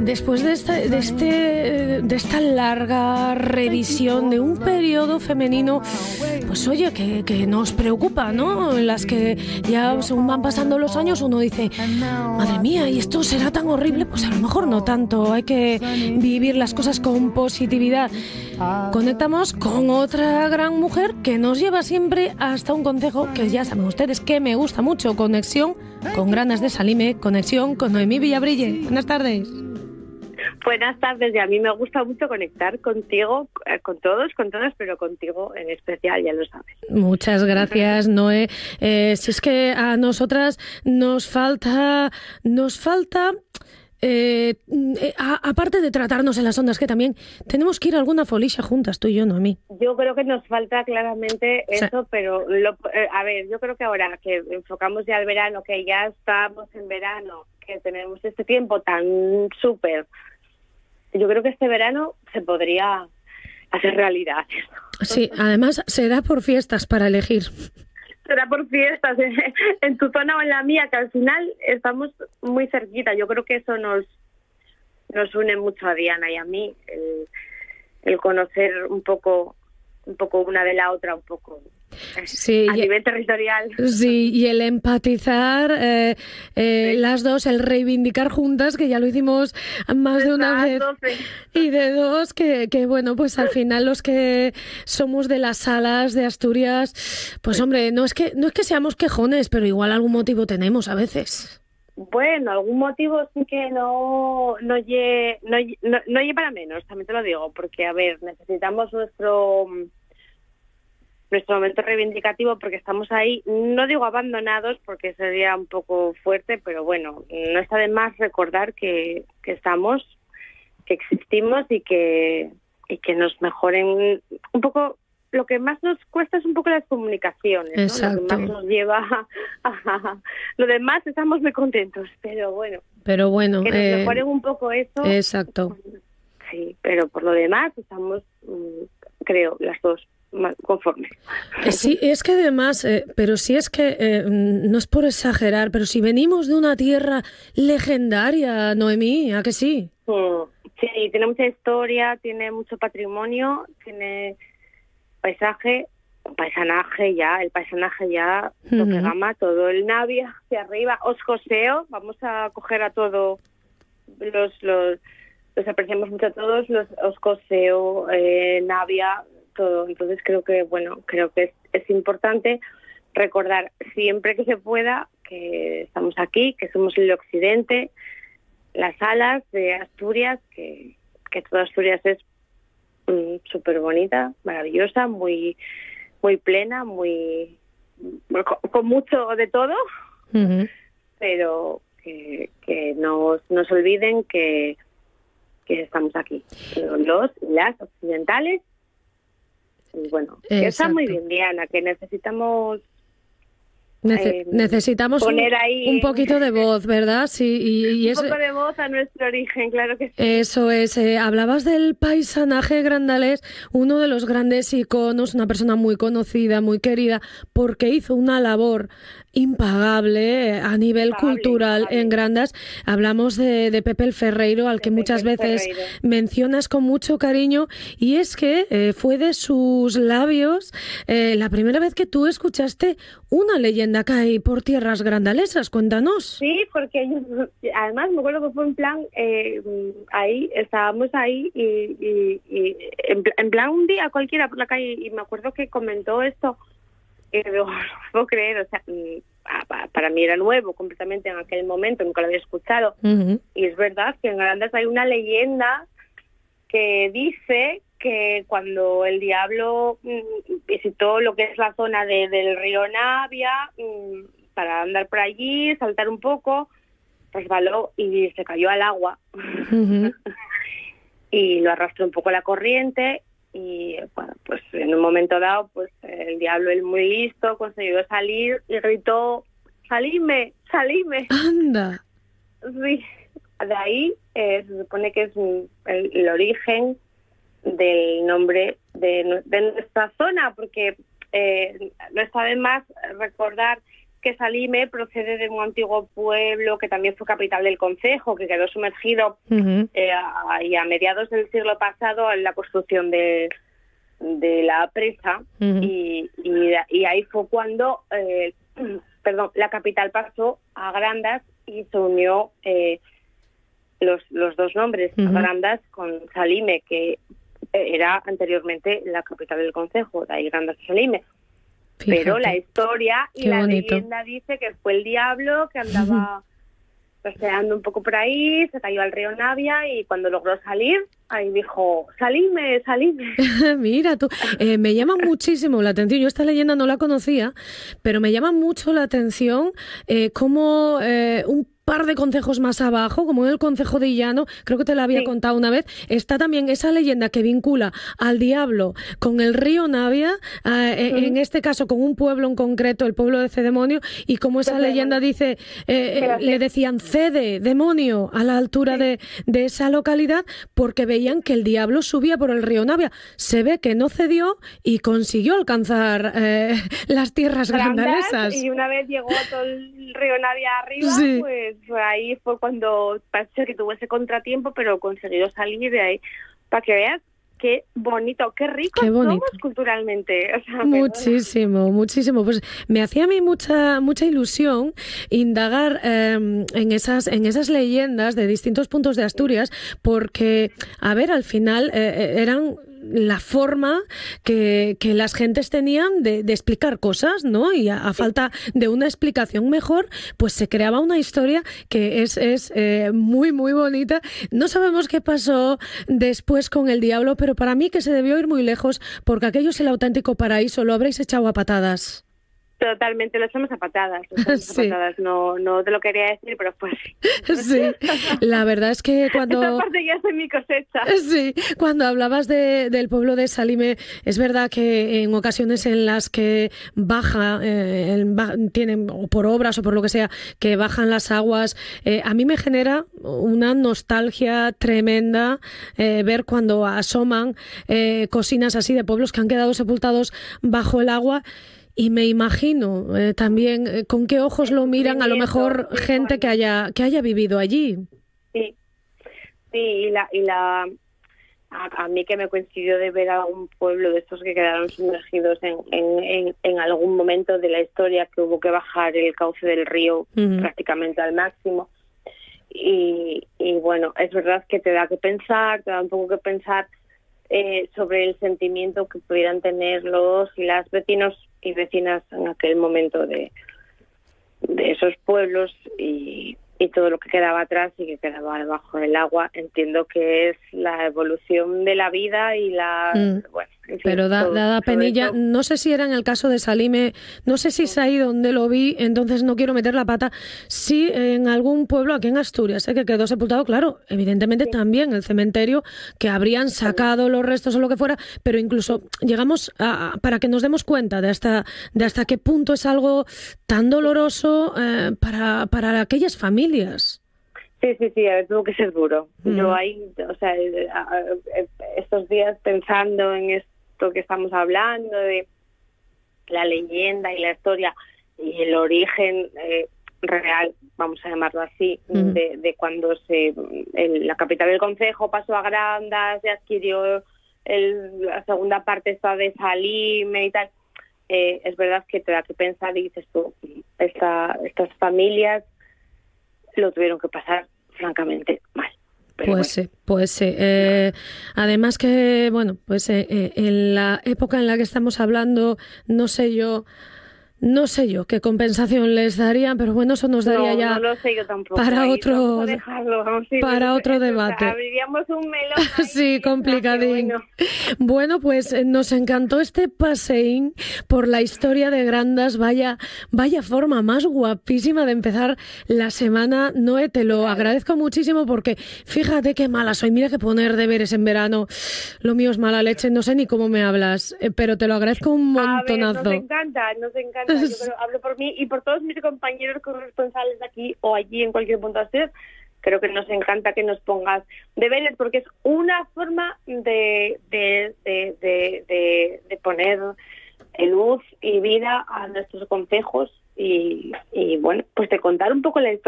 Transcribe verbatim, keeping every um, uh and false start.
Después de esta, de, este, de esta larga revisión de un periodo femenino, pues oye, que, que nos preocupa, ¿no? En las que ya según van pasando los años uno dice, madre mía, ¿y esto será tan horrible? Pues a lo mejor no tanto, hay que vivir las cosas con positividad. Conectamos con otra gran mujer que nos lleva siempre hasta un consejo que ya saben ustedes que me gusta mucho, conexión con Grandas de Salime, conexión con Noemí Villabrille. Buenas tardes. Buenas tardes, y a mí me gusta mucho conectar contigo, con todos, con todas, pero contigo en especial, ya lo sabes. Muchas gracias, Noé. Eh, si es que a nosotras nos falta, nos falta... Eh, a, aparte de tratarnos en las ondas, que también tenemos que ir a alguna folixa juntas, tú y yo, Noemí. Yo creo que nos falta claramente eso, sí. Pero lo, eh, a ver, yo creo que ahora que enfocamos ya el verano, que ya estamos en verano, que tenemos este tiempo tan súper, yo creo que este verano se podría hacer realidad. Sí, además será por fiestas para elegir. Será por fiestas en tu zona o en la mía, que al final estamos muy cerquita. Yo creo que eso nos nos une mucho a Diana y a mí, el, el conocer un poco un poco una de la otra, un poco sí, a y, nivel territorial. Sí, y el empatizar, eh, eh, sí. Las dos, el reivindicar juntas, que ya lo hicimos más de una vez, y de dos, que, que bueno, pues al final los que somos de las salas de Asturias, pues hombre, no es que no es que seamos quejones, pero igual algún motivo tenemos a veces. Bueno, algún motivo sí que no no lle, no, no, no lle para menos, también te lo digo, porque a ver, necesitamos nuestro nuestro momento reivindicativo, porque estamos ahí, no digo abandonados porque sería un poco fuerte, pero bueno, no está de más recordar que, que estamos, que existimos y que y que nos mejoren un poco. Lo que más nos cuesta es un poco las comunicaciones, ¿no? Lo que más nos lleva a, a, a... Lo demás estamos muy contentos, pero bueno. Pero bueno. Que nos eh... mejoren un poco eso. Exacto. Sí, pero por lo demás estamos, creo, las dos conformes. Sí, es que además, eh, pero sí es que, eh, no es por exagerar, pero si venimos de una tierra legendaria, Noemí, ¿a que sí? Sí, tiene mucha historia, tiene mucho patrimonio, tiene... paisaje, paisanaje ya, el paisanaje ya, uh-huh. Tope gama, todo el Navia hacia arriba, Oscoseo, vamos a coger a todo, los los, los apreciamos mucho a todos, los Oscoseo, eh, Navia, todo, entonces creo que, bueno, creo que es, es importante recordar siempre que se pueda que estamos aquí, que somos el occidente, las alas de Asturias, que, que toda Asturias es súper bonita, maravillosa, muy muy plena, muy con, con mucho de todo, uh-huh. Pero que, que no nos olviden que, que estamos aquí, los y las occidentales, y bueno, Exacto. Que está muy bien, Diana, que necesitamos Nece- eh, necesitamos poner un, ahí un poquito de voz, ¿verdad? Sí, y, y un es, poco de voz a nuestro origen, claro que sí. Eso es. Eh, hablabas del paisanaje grandalés, uno de los grandes iconos, una persona muy conocida, muy querida, porque hizo una labor impagable a nivel impagable, cultural impagable. En Grandas. Hablamos de, de Pepe el Ferreiro, al que de muchas Pepe veces Ferreiro. Mencionas con mucho cariño, y es que eh, fue de sus labios eh, la primera vez que tú escuchaste una leyenda que hay por tierras grandalesas. Cuéntanos. Sí, porque yo, además me acuerdo que fue en plan, eh, ahí, estábamos ahí y, y, y en, en plan un día cualquiera por la calle, y me acuerdo que comentó esto. Y digo, no puedo creer, o sea, para mí era nuevo completamente en aquel momento, nunca lo había escuchado. Uh-huh. Y es verdad que en Grandas hay una leyenda que dice que cuando el diablo visitó lo que es la zona de, del río Navia, para andar por allí, saltar un poco, resbaló y se cayó al agua. Uh-huh. Y lo arrastró un poco la corriente. Y bueno, pues en un momento dado, pues el diablo, él muy listo, consiguió salir y gritó, ¡salidme, salidme! ¡Anda! Sí, de ahí eh, se supone que es el, el origen del nombre de, de nuestra zona, porque eh, no está de más recordar que Salime procede de un antiguo pueblo que también fue capital del concejo, que quedó sumergido uh-huh. eh, a, y a mediados del siglo pasado en la construcción de, de la presa, uh-huh. y, y, y ahí fue cuando eh, perdón, la capital pasó a Grandas y se unió eh, los, los dos nombres, uh-huh. Grandas con Salime, que era anteriormente la capital del concejo, de ahí Grandas y Salime. Fíjate. Pero la historia y Qué la bonito. leyenda dice que fue el diablo que andaba paseando un poco por ahí, se cayó al río Navia y cuando logró salir, ahí dijo, salime, salime. Mira tú, eh, me llama muchísimo la atención, yo esta leyenda no la conocía, pero me llama mucho la atención eh, cómo eh, un par de concejos más abajo, como en el concejo de Illano, creo que te lo había sí. contado una vez, está también esa leyenda que vincula al diablo con el río Navia, eh, uh-huh. en este caso con un pueblo en concreto, el pueblo de Cedemonio, y como esa Cede, leyenda dice, eh, eh, le decían Cede, demonio, a la altura sí. de, de esa localidad, porque veían que el diablo subía por el río Navia. Se ve que no cedió y consiguió alcanzar eh, las tierras grandalesas. Y una vez llegó todo el río Navia arriba, sí. pues ahí fue cuando parece que tuvo ese contratiempo, pero consiguió salir de ahí. Para que veas qué bonito, qué rico qué somos culturalmente. O sea, muchísimo, perdona. muchísimo. Pues me hacía a mí mucha mucha ilusión indagar eh, en esas en esas leyendas de distintos puntos de Asturias, porque, a ver, al final eh, eran la forma que, que las gentes tenían de, de explicar cosas, ¿no? Y a, a falta de una explicación mejor, pues se creaba una historia que es, es eh, muy, muy bonita. No sabemos qué pasó después con el diablo, pero para mí que se debió ir muy lejos, porque aquello es el auténtico paraíso, lo habréis echado a patadas. Totalmente, lo echamos a patadas, lo echamos sí. a patadas. No, no te lo quería decir, pero pues sí. Sí, la verdad es que cuando... Esta parte ya es de mi cosecha. Sí, cuando hablabas de, del pueblo de Salime, es verdad que en ocasiones en las que baja, eh, el, tienen, o por obras o por lo que sea, que bajan las aguas, eh, a mí me genera una nostalgia tremenda eh, ver cuando asoman eh, cocinas así de pueblos que han quedado sepultados bajo el agua. Y me imagino eh, también eh, con qué ojos lo miran a lo mejor gente que haya que haya vivido allí. Sí, sí, y la y la a, a mí que me coincidió de ver a un pueblo de estos que quedaron sumergidos en, en, en, en algún momento de la historia, que hubo que bajar el cauce del río uh-huh. prácticamente al máximo. Y, y bueno, es verdad que te da que pensar, te da un poco que pensar eh, sobre el sentimiento que pudieran tener los y las vecinos y vecinas en aquel momento de, de esos pueblos y, y todo lo que quedaba atrás y que quedaba debajo del agua. Entiendo que es la evolución de la vida y la... Mm. Bueno, en fin, pero da, todo, dada penilla, eso. No sé si era en el caso de Salime, no sé si es ahí donde lo vi, entonces no quiero meter la pata. Sí, en algún pueblo aquí en Asturias, ¿eh? que quedó sepultado, claro, evidentemente sí. también el cementerio, que habrían sacado los restos o lo que fuera, pero incluso llegamos a, a para que nos demos cuenta de hasta, de hasta qué punto es algo tan doloroso eh, para, para aquellas familias. Sí, sí, sí, a ver, tuvo que ser duro. Mm. Yo ahí, o sea, estos días pensando en esto que estamos hablando, de la leyenda y la historia y el origen eh, real, vamos a llamarlo así, mm. de, de cuando se el, la capital del concejo pasó a Grandas, se adquirió el, la segunda parte esta de Salime y tal. Eh, es verdad que te da que pensar y dices tú, esta, estas familias lo tuvieron que pasar francamente mal. Pero pues bueno. sí, pues sí. Eh, además que, bueno, pues eh, eh, en la época en la que estamos hablando, no sé yo, no sé yo qué compensación les darían, pero bueno, eso nos daría no, ya no lo sé yo tampoco, para ahí, otro, dejarlo, vamos, sí, para pero, otro eso, debate. Abriríamos un melón ahí, sí, complicadín. Bueno. bueno, pues eh, nos encantó este paseín por la historia de Grandas. Vaya, vaya forma más guapísima de empezar la semana, Noé, te lo claro. agradezco muchísimo porque fíjate qué mala soy. Mira que poner deberes en verano, lo mío es mala leche, no sé ni cómo me hablas, eh, pero te lo agradezco un montonazo. A ver, nos encanta, nos encanta. Yo creo, hablo por mí y por todos mis compañeros corresponsales de aquí o allí en cualquier punto de Asturias. Creo que nos encanta que nos pongas deberes porque es una forma de, de, de, de, de, de poner luz y vida a nuestros concejos y, y bueno, pues de contar un poco la historia